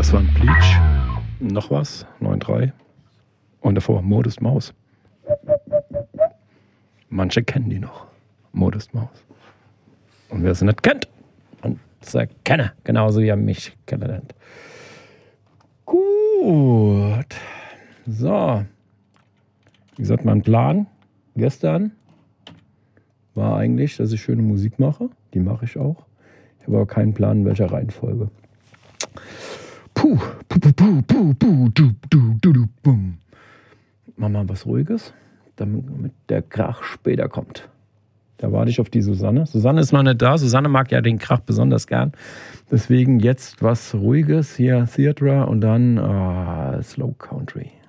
Das war ein Bleach. Noch was, 9.3. Und davor Modest Maus. Manche kennen die noch. Modest Maus. Und wer sie nicht kennt, und erkenne, genauso wie er mich kennenlernt. Gut. So. Wie gesagt, mein Plan gestern war eigentlich, dass ich schöne Musik mache. Die mache ich auch. Ich habe aber keinen Plan, in welcher Reihenfolge. Machen wir mal was Ruhiges, damit der Krach später kommt. Da warte ich auf die Susanne. Susanne ist noch nicht da. Susanne mag ja den Krach besonders gern. Deswegen jetzt was Ruhiges. Hier Theatre und dann Slow Country.